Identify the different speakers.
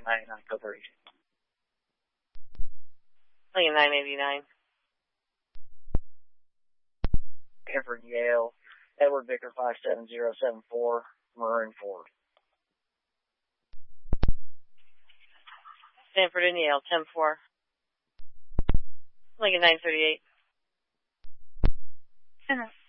Speaker 1: 99, code 30.
Speaker 2: Lincoln 989.
Speaker 1: Hanford, Yale, Edward Vicker 57074, Maroon Ford.
Speaker 2: Stanford and Yale, 10-4. Lincoln 938.
Speaker 3: Center.